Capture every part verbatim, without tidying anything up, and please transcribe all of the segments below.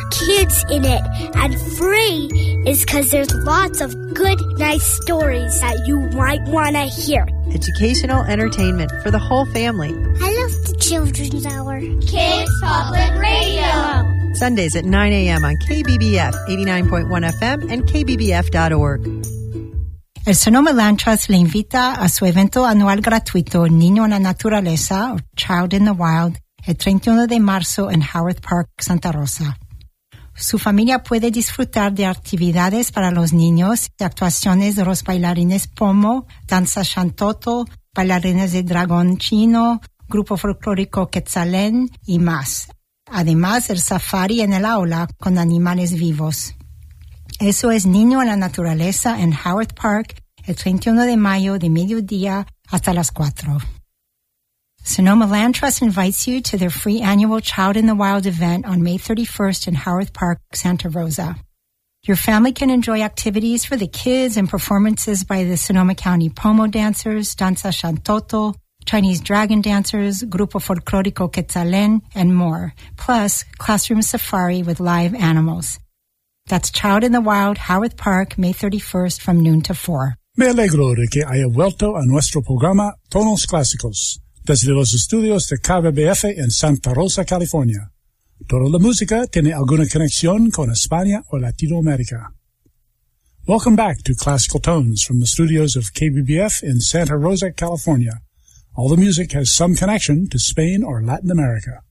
kids in it. And free is because there's lots of good, nice stories that you might want to hear. Educational entertainment for the whole family. I love the Children's Hour. Kids Public Radio. Sundays at nine a.m. on K B B F eighty-nine point one F M and K B B F dot org. El Sonoma Land Trust le invita a su evento anual gratuito Niño en la Naturaleza, or Child in the Wild, el treinta y uno de marzo en Howard Park, Santa Rosa. Su familia puede disfrutar de actividades para los niños, de actuaciones de los bailarines Pomo, danza Shantoto, bailarines de dragón chino, grupo folclórico Quetzalén y más. Además, el safari en el aula con animales vivos. Eso es Niño en la Naturaleza en Howard Park el treinta y uno de mayo de mediodía hasta las cuatro. Sonoma Land Trust invites you to their free annual Child in the Wild event on May thirty-first in Howard Park, Santa Rosa. Your family can enjoy activities for the kids and performances by the Sonoma County Pomo dancers, Danza Shantoto, Chinese dragon dancers, Grupo Folclórico Quetzalén, and more, plus classroom safari with live animals. That's Child in the Wild, Howard Park, May thirty-first from noon to four. Me alegro de que haya vuelto a nuestro programa Tonos Clásicos, desde los estudios de K B B F en Santa Rosa, California. Toda la música tiene alguna conexión con España o Latinoamérica. Welcome back to Classical Tones from the studios of K B B F in Santa Rosa, California. All the music has some connection to Spain or Latin America.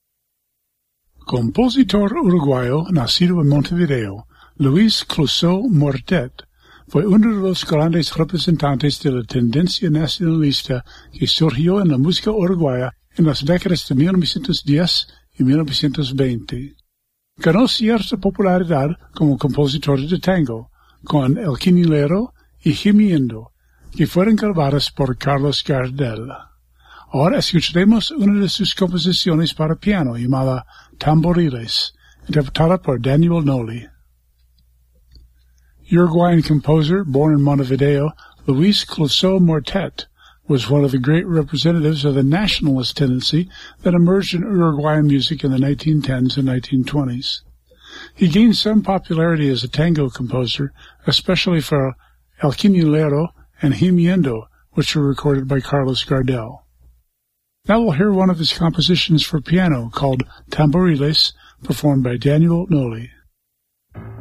Compositor uruguayo nacido en Montevideo, Luis Clouseau Mortet fue uno de los grandes representantes de la tendencia nacionalista que surgió en la música uruguaya en las décadas de mil novecientos diez y mil novecientos veinte. Ganó cierta popularidad como compositor de tango, con El Quinilero y Gimiendo, que fueron grabadas por Carlos Gardel. Ahora escucharemos una de sus composiciones para piano llamada Tamboriles, interpretada por Daniel Noli. Uruguayan composer born in Montevideo, Luis Clouseau Mortet was one of the great representatives of the nationalist tendency that emerged in Uruguayan music in the nineteen tens and nineteen twenties. He gained some popularity as a tango composer, especially for El Quinilero and Gimiendo, which were recorded by Carlos Gardel. Now we'll hear one of his compositions for piano called Tamboriles, performed by Daniel Noli.